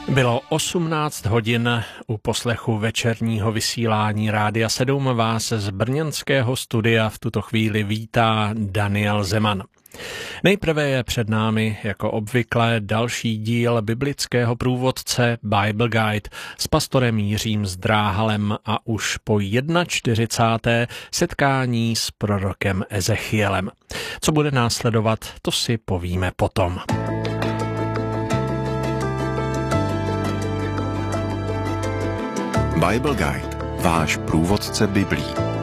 Bylo 18 hodin. U poslechu večerního vysílání Rádia 7 vás z brněnského studia v tuto chvíli vítá Daniel Zeman. Nejprve je před námi, jako obvykle, další díl biblického průvodce Bible Guide s pastorem Jiřím Zdráhalem a už po 41. setkání s prorokem Ezechielem. Co bude následovat, to si povíme potom. Bible Guide, váš průvodce Biblí.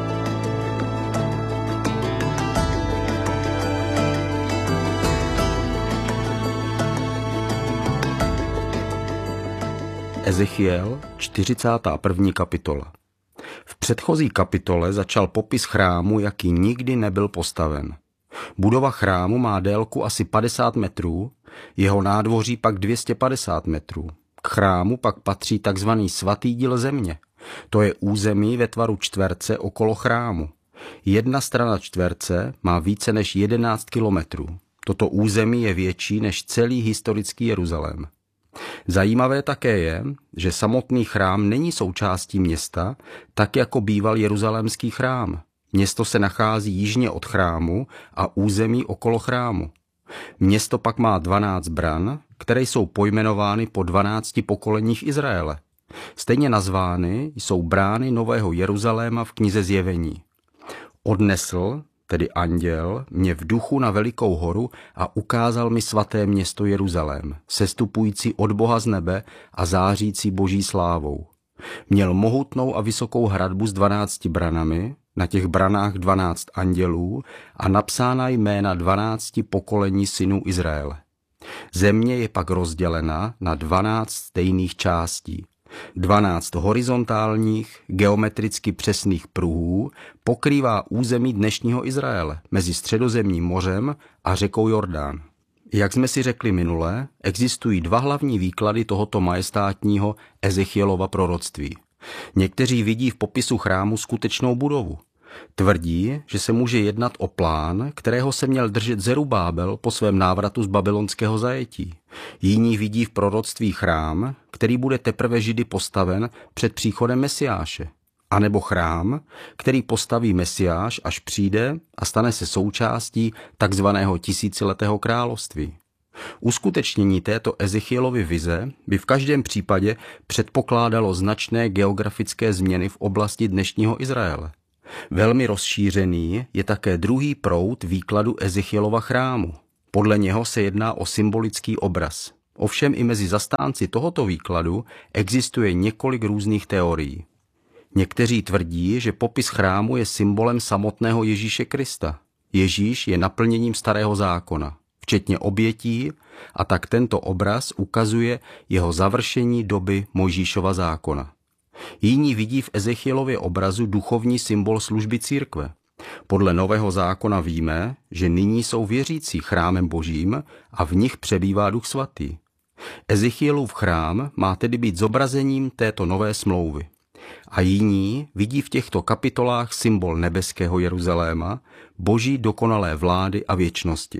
Ezechiel, 41. kapitola. V předchozí kapitole začal popis chrámu, jaký nikdy nebyl postaven. Budova chrámu má délku asi 50 metrů, jeho nádvoří pak 250 metrů. K chrámu pak patří tzv. Svatý díl země. To je území ve tvaru čtverce okolo chrámu. Jedna strana čtverce má více než 11 kilometrů. Toto území je větší než celý historický Jeruzalém. Zajímavé také je, že samotný chrám není součástí města, tak jako býval jeruzalémský chrám. Město se nachází jižně od chrámu a území okolo chrámu. Město pak má 12 bran, které jsou pojmenovány po 12 pokoleních Izraele. Stejně nazvány jsou brány Nového Jeruzaléma v knize Zjevení. Odnesl, tedy anděl, mě v duchu na velikou horu a ukázal mi svaté město Jeruzalém, sestupující od Boha z nebe a zářící boží slávou. Měl mohutnou a vysokou hradbu s 12 branami, na těch branách 12 andělů a napsána jména 12 pokolení synů Izraele. Země je pak rozdělena na 12 stejných částí. 12 horizontálních, geometricky přesných pruhů pokrývá území dnešního Izraele mezi Středozemním mořem a řekou Jordán. Jak jsme si řekli minule, existují dva hlavní výklady tohoto majestátního Ezechielova proroctví. Někteří vidí v popisu chrámu skutečnou budovu. Tvrdí, že se může jednat o plán, kterého se měl držet Zerubábel po svém návratu z babylonského zajetí. Jiní vidí v proroctví chrám, který bude teprve Židy postaven před příchodem Mesiáše. A nebo chrám, který postaví Mesiáš, až přijde a stane se součástí takzvaného tisíciletého království. Uskutečnění této Ezechielovy vize by v každém případě předpokládalo značné geografické změny v oblasti dnešního Izraele. Velmi rozšířený je také druhý proud výkladu Ezechielova chrámu. Podle něho se jedná o symbolický obraz. Ovšem i mezi zastánci tohoto výkladu existuje několik různých teorií. Někteří tvrdí, že popis chrámu je symbolem samotného Ježíše Krista. Ježíš je naplněním starého zákona, včetně obětí, a tak tento obraz ukazuje jeho završení doby Mojžíšova zákona. Jiní vidí v Ezechielově obrazu duchovní symbol služby církve. Podle Nového zákona víme, že nyní jsou věřící chrámem božím a v nich přebývá Duch svatý. Ezechielův chrám má tedy být zobrazením této nové smlouvy. A jiní vidí v těchto kapitolách symbol nebeského Jeruzaléma, boží dokonalé vlády a věčnosti.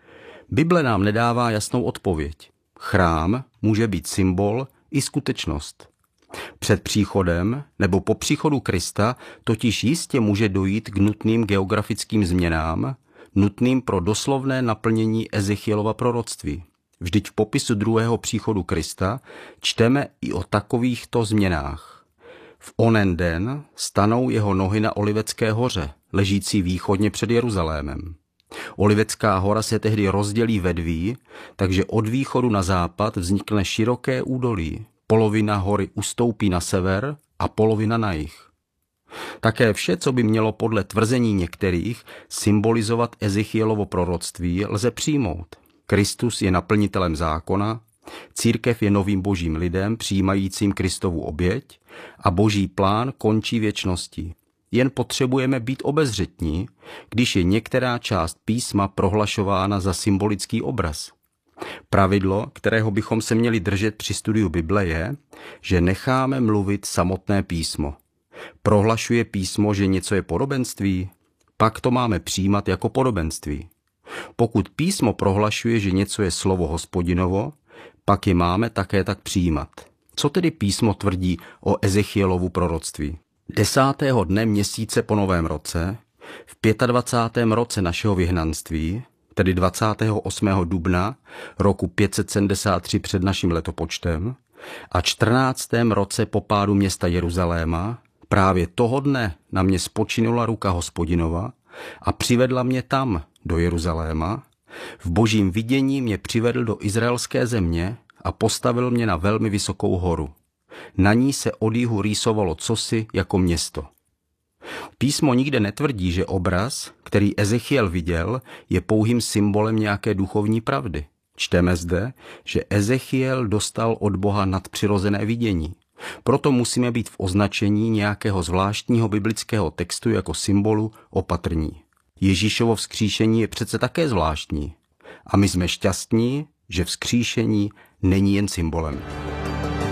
Bible nám nedává jasnou odpověď. Chrám může být symbol i skutečnost. Před příchodem nebo po příchodu Krista totiž jistě může dojít k nutným geografickým změnám, nutným pro doslovné naplnění Ezechielova proroctví. Vždyť v popisu druhého příchodu Krista čteme i o takovýchto změnách. V onen den stanou jeho nohy na Olivecké hoře, ležící východně před Jeruzalémem. Olivecká hora se tehdy rozdělí ve dví, takže od východu na západ vznikne široké údolí. Polovina hory ustoupí na sever a polovina na jih. Také vše, co by mělo podle tvrzení některých symbolizovat Ezechielovo proroctví, lze přijmout. Kristus je naplnitelem zákona, církev je novým božím lidem přijímajícím Kristovu oběť a boží plán končí věčností. Jen potřebujeme být obezřetní, když je některá část písma prohlašována za symbolický obraz. Pravidlo, kterého bychom se měli držet při studiu Bible, je, že necháme mluvit samotné písmo. Prohlašuje písmo, že něco je podobenství? Pak to máme přijímat jako podobenství. Pokud písmo prohlašuje, že něco je slovo Hospodinovo, pak je máme také tak přijímat. Co tedy písmo tvrdí o Ezechielovu proroctví? 10. dne měsíce po novém roce, v 25. roce našeho vyhnanství, tedy 28. dubna roku 573 před naším letopočtem a 14. roce po pádu města Jeruzaléma, právě toho dne na mě spočinula ruka Hospodinova a přivedla mě tam, do Jeruzaléma. V božím vidění mě přivedl do izraelské země a postavil mě na velmi vysokou horu. Na ní se od jihu rýsovalo cosi jako město. Písmo nikde netvrdí, že obraz, který Ezechiel viděl, je pouhým symbolem nějaké duchovní pravdy. Čteme zde, že Ezechiel dostal od Boha nadpřirozené vidění. Proto musíme být v označení nějakého zvláštního biblického textu jako symbolu opatrní. Ježíšovo vzkříšení je přece také zvláštní. A my jsme šťastní, že vzkříšení není jen symbolem.